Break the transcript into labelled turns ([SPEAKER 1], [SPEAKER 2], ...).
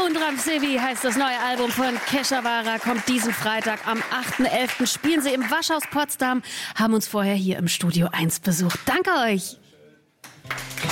[SPEAKER 1] Gundram Sevi heißt das neue Album von Keshavara, kommt diesen Freitag am 8.11. Spielen sie im Waschhaus Potsdam, haben uns vorher hier im Studio 1 besucht. Danke euch!